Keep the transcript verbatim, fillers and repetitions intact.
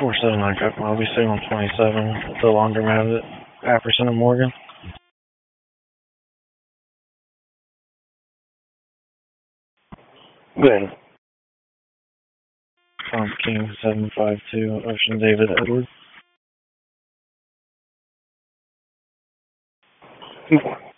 four seven nine Captain, I'll be signal twenty-seven, the laundromat at Apperson and Morgan. Good. Tom King seven five two, Ocean David Edward.